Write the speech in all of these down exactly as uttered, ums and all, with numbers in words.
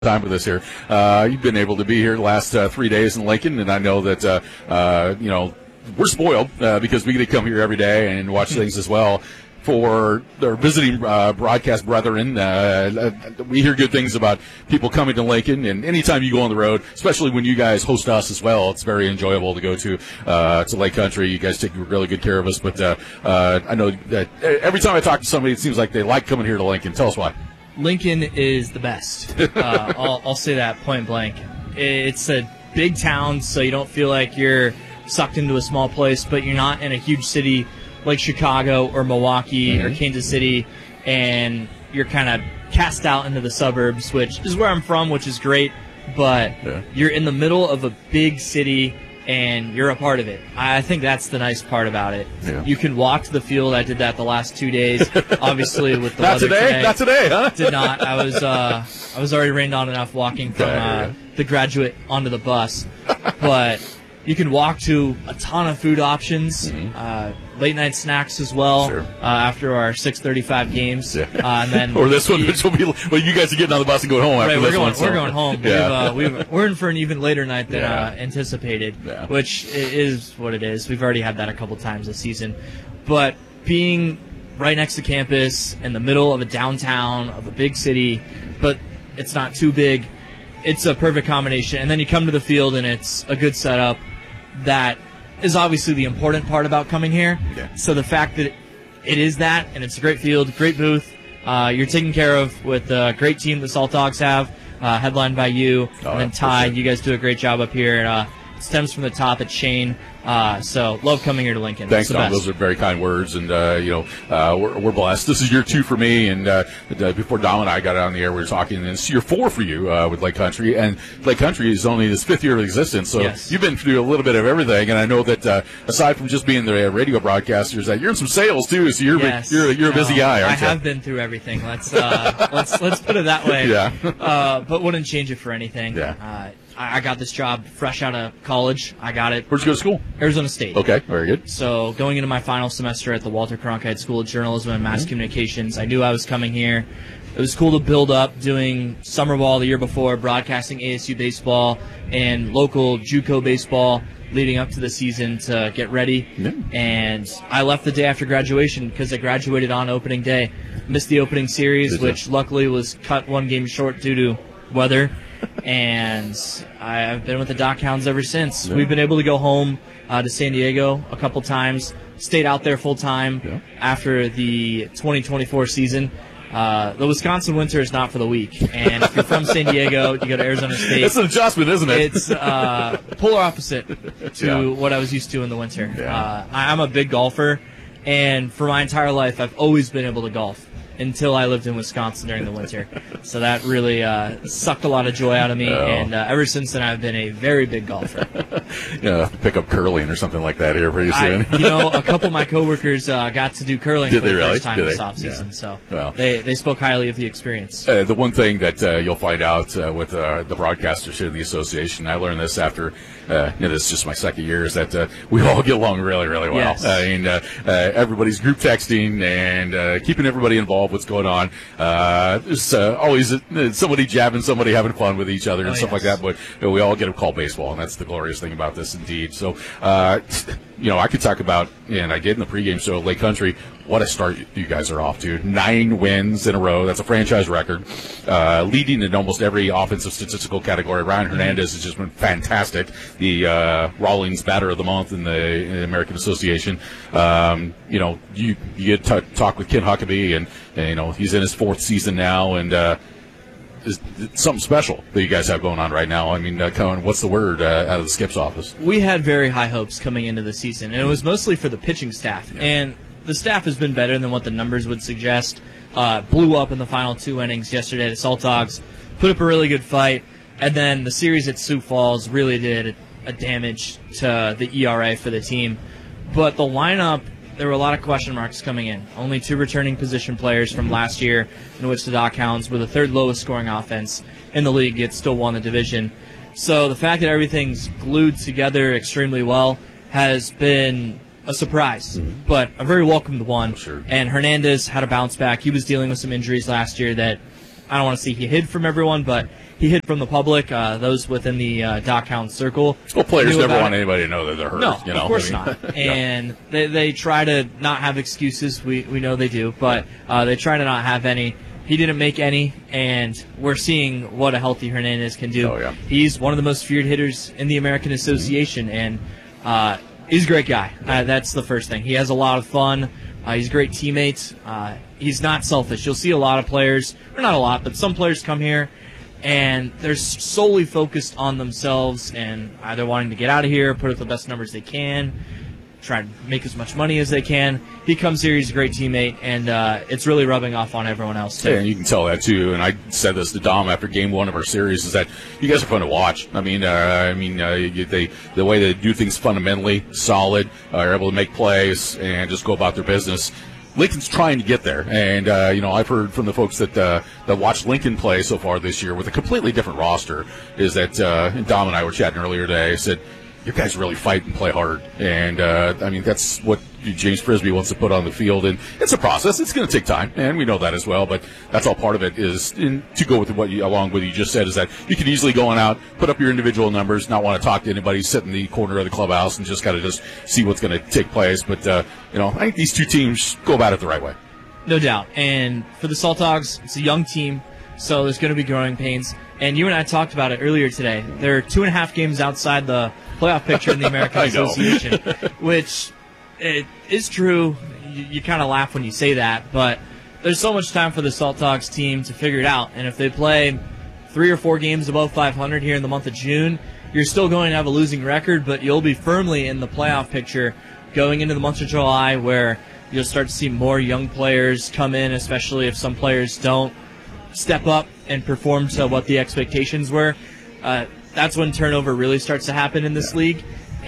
time with us here. Uh, you've been able to be here the last uh, three days in Lincoln, and I know that, uh, uh, you know, we're spoiled uh, because we get to come here every day and watch things as well. For their visiting uh, broadcast brethren, uh, we hear good things about people coming to Lincoln, and anytime you go on the road, especially when you guys host us as well, it's very enjoyable to go to uh, to Lake Country. You guys take really good care of us, but uh, uh, I know that every time I talk to somebody, it seems like they like coming here to Lincoln. Tell us why. Lincoln is the best. Uh, I'll, I'll say that point blank. It's a big town, so you don't feel like you're sucked into a small place, but you're not in a huge city like Chicago or Milwaukee mm-hmm. or Kansas City, and you're kind of cast out into the suburbs, which is where I'm from, which is great, but yeah. you're in the middle of a big city, and you're a part of it. I think that's the nice part about it. Yeah. You can walk to the field. I did that the last two days. Obviously, with the not weather today, today. Not today, huh? Did not. I was uh, I was already rained on enough walking from uh, the Graduate onto the bus. But you can walk to a ton of food options, mm-hmm. uh, late night snacks as well. Sure. Uh, after our six thirty-five games, yeah. uh, and then or this one, which will be well, you guys are getting on the bus and going home. After right, this we're going, one, so. we're going home. Yeah. We've, uh, we've, we're in for an even later night than yeah. uh, anticipated, yeah. which is what it is. We've already had that a couple times this season, but being right next to campus in the middle of a downtown of a big city, but it's not too big. It's a perfect combination, and then you come to the field and it's a good setup. That is obviously the important part about coming here. Yeah. So the fact that it is that, and it's a great field, great booth, uh, you're taken care of with a great team the Salt Dogs have, uh, headlined by you, oh, and then Ty. Sure. You guys do a great job up here. Uh, it stems from the top at Shane. Uh, so love coming here to Lincoln. Thanks, Tom. Those are very kind words, and uh, you know uh, we're, we're blessed. This is year two for me, and uh, before Dom and I got on the air, we were talking, and it's year four for you uh, with Lake Country, and Lake Country is only this fifth year of existence. So yes. you've been through a little bit of everything, and I know that uh, aside from just being the radio broadcasters, that you're in some sales too. So you're yes. you're you're a busy no, guy, aren't I you? have been through everything. Let's uh, let's let's put it that way. Yeah. uh, but wouldn't change it for anything. Yeah. Uh, I got this job fresh out of college. I got it. Where'd you go to school? Arizona State. Okay, very good. So going into my final semester at the Walter Cronkite School of Journalism and Mass mm-hmm. Communications, I knew I was coming here. It was cool to build up doing summer ball the year before, broadcasting A S U baseball and local JUCO baseball leading up to the season to get ready. Yeah. And I left the day after graduation because I graduated on opening day. Missed the opening series, Did which you? luckily was cut one game short due to weather. And I've been with the Dock Hounds ever since. Yeah. We've been able to go home uh, to San Diego a couple times, stayed out there full time yeah. after the twenty twenty-four season. Uh, the Wisconsin winter is not for the weak. And if you're from San Diego, you go to Arizona State. It's an adjustment, isn't it? It's uh, polar opposite to yeah. what I was used to in the winter. Yeah. Uh, I'm a big golfer, and for my entire life, I've always been able to golf. Until I lived in Wisconsin during the winter. So that really uh, sucked a lot of joy out of me, oh. and uh, ever since then I've been a very big golfer. Yeah, pick up curling or something like that here pretty soon. I, you know, a couple of my coworkers uh, got to do curling Did for the really? first time Did this they? offseason, Yeah. so well. they, they spoke highly of the experience. Uh, the one thing that uh, you'll find out uh, with uh, the broadcasters here in the association, I learned this after, uh, you know, this is just my second year, is that uh, we all get along really, really well. Yes. I mean, uh, uh, everybody's group texting and uh, keeping everybody involved, what's going on. Uh, there's uh, always uh, somebody jabbing, somebody having fun with each other and oh, stuff yes. like that, but you know, we all get to call baseball, and that's the glorious thing about this indeed. So, uh, you know, I could talk about, and I did in the pregame show at Lake Country, what a start you guys are off to. Nine wins in a row. That's a franchise record. Uh, leading in almost every offensive statistical category. Ryan Hernandez has just been fantastic. The uh, Rawlings Batter of the Month in the, in the American Association. Um, you know, you, you get to talk with Ken Huckabee, and, and, you know, he's in his fourth season now, and uh, is something special that you guys have going on right now. I mean, uh, Cohen, what's the word uh, out of the Skip's office? We had very high hopes coming into the season, and it was mostly for the pitching staff. Yeah. And the staff has been better than what the numbers would suggest. Uh, blew up in the final two innings yesterday. The Salt Dogs put up a really good fight, and then the series at Sioux Falls really did a damage to the E R A for the team. But the lineup, there were a lot of question marks coming in. Only two returning position players from last year, in which the Dock Hounds were the third lowest scoring offense in the league, yet still won the division. So the fact that everything's glued together extremely well has been a surprise, mm-hmm. but a very welcomed one. Sure. And Hernandez had a bounce back. He was dealing with some injuries last year that I don't want to say he hid from everyone, but he hid from the public, uh, those within the uh, Doc Hound circle. Well, players knew never about want it. anybody to know that they're hurt. No, you know? of course I mean, not. yeah. And they, they try to not have excuses. We we know they do, but uh, they try to not have any. He didn't make any, and we're seeing what a healthy Hernandez can do. Oh, yeah. He's one of the most feared hitters in the American Association, and uh, he's a great guy. Uh, that's the first thing. He has a lot of fun. Uh, he's a great teammate. Uh, he's not selfish. You'll see a lot of players, or not a lot, but some players come here, and they're solely focused on themselves and either wanting to get out of here, put up the best numbers they can, try to make as much money as they can. He comes here, he's a great teammate, and uh, it's really rubbing off on everyone else, too. Yeah, and you can tell that, too. And I said this to Dom after game one of our series, is that you guys are fun to watch. I mean, uh, I mean, uh, you- they the way they do things fundamentally, solid, uh, are able to make plays and just go about their business. Lincoln's trying to get there, and uh, you know, I've heard from the folks that uh, that watched Lincoln play so far this year with a completely different roster. Is that uh, and Dom and I were chatting earlier today. I said, "You guys really fight and play hard," and uh, I mean that's what James Frisbee wants to put on the field, and it's a process. It's going to take time, and we know that as well. But that's all part of it. Is in, to go with what you, along with what you just said, is that you can easily go on out, put up your individual numbers, not want to talk to anybody, sit in the corner of the clubhouse, and just kind of just see what's going to take place. But uh, you know, I think these two teams go about it the right way. No doubt. And for the Salt Dogs, it's a young team, so there's going to be growing pains. And you and I talked about it earlier today. They're two and a half games outside the playoff picture in the American I know. Association, which it is true. You, you kind of laugh when you say that, but there's so much time for the Salt Dogs team to figure it out. And if they play three or four games above five hundred here in the month of June, you're still going to have a losing record, but you'll be firmly in the playoff picture going into the month of July, where you'll start to see more young players come in, especially if some players don't step up and perform to what the expectations were. Uh, that's when turnover really starts to happen in this league.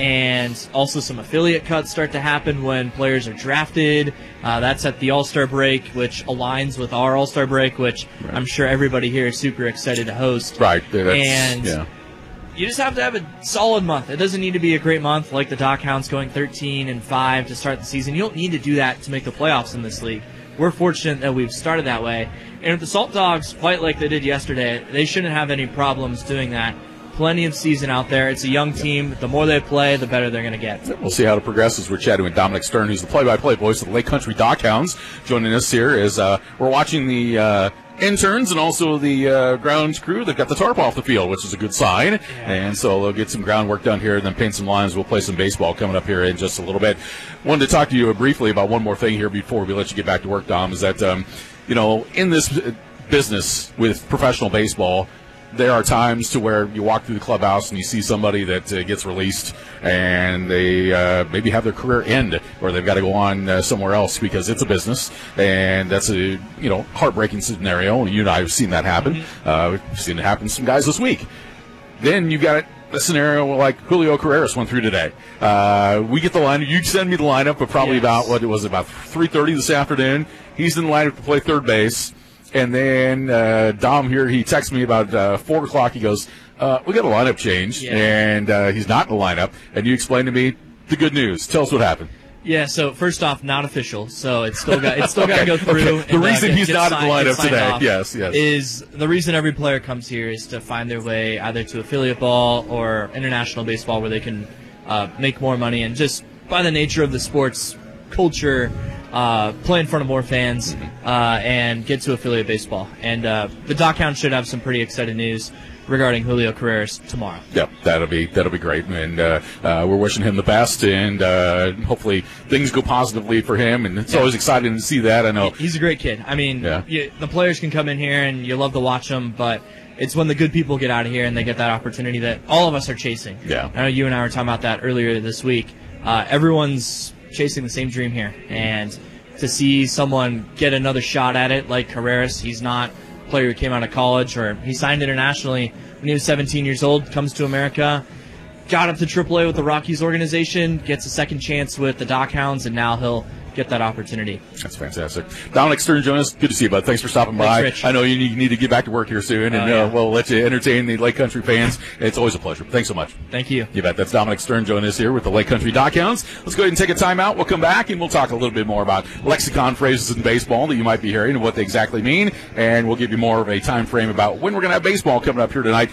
And also some affiliate cuts start to happen when players are drafted. Uh, that's at the All-Star break, which aligns with our All-Star break, which Right. I'm sure everybody here is super excited to host. Right. That's, And yeah. you just have to have a solid month. It doesn't need to be a great month like the Doc Hounds going thirteen and five to start the season. You don't need to do that to make the playoffs in this league. We're fortunate that we've started that way. And if the Salt Dogs fight like they did yesterday, they shouldn't have any problems doing that. Plenty of season out there. It's a young team. The more they play, the better they're going to get. We'll see how it progresses. We're chatting with Dominic Stern, who's the play-by-play voice of the Lake Country Dock Hounds, joining us here as uh, we're watching the uh, interns and also the uh, grounds crew. They've got the tarp off the field, which is a good sign. Yeah. And so they'll get some groundwork done here and then paint some lines. We'll play some baseball coming up here in just a little bit. Wanted to talk to you briefly about one more thing here before we let you get back to work, Dom, is that, um, you know, in this business with professional baseball, there are times to where you walk through the clubhouse and you see somebody that uh, gets released and they uh, maybe have their career end, or they've got to go on uh, somewhere else because it's a business, and that's a you know heartbreaking scenario. You and I have seen that happen. Mm-hmm. Uh, we've seen it happen to some guys this week. Then you got a scenario like Julio Carreras went through today. Uh, we get the lineup. You send me the lineup, but probably Yes. about what it was about three thirty this afternoon. He's in the lineup to play third base. And then uh, Dom here, he texts me about uh, four o'clock. He goes, uh, we got a lineup change, Yeah. and uh, he's not in the lineup. And you explained to me the good news. Tell us what happened. Yeah, so first off, not official, so it's still got it's still got to Okay, go through. okay. The and, uh, reason get- he's get not in the signed- get lineup signed today, off yes, yes. is the reason every player comes here is to find their way either to affiliate ball or international baseball, where they can uh, make more money, and just by the nature of the sports culture, uh, play in front of more fans uh, and get to affiliate baseball. And uh, the Dock Hound should have some pretty exciting news regarding Julio Carreras tomorrow. Yep, that'll be that'll be great, and uh, uh, we're wishing him the best, and uh, hopefully things go positively for him. And it's Yeah. always exciting to see that. I know. He's a great kid. I mean, Yeah. you, the players can come in here and you love to watch them, but it's when the good people get out of here and they get that opportunity that all of us are chasing. Yeah. I know you and I were talking about that earlier this week. Uh, everyone's chasing the same dream here, and to see someone get another shot at it like Carreras, he's not a player who came out of college, or he signed internationally when he was seventeen years old, comes to America, got up to triple A with the Rockies organization, gets a second chance with the Dock Hounds, and now he'll get that opportunity. That's fantastic. Dominic Stern-Jonas, good to see you, bud. Thanks for stopping by. Thanks, Rich. I know you need, need to get back to work here soon, and Oh, yeah. uh, we'll let you entertain the Lake Country fans. It's always a pleasure. Thanks so much. Thank you. You bet. That's Dominic Stern-Jonas here with the Lake Country Dockhounds. Let's go ahead and take a timeout. We'll come back, and we'll talk a little bit more about lexicon phrases in baseball that you might be hearing and what they exactly mean, and we'll give you more of a time frame about when we're going to have baseball coming up here tonight.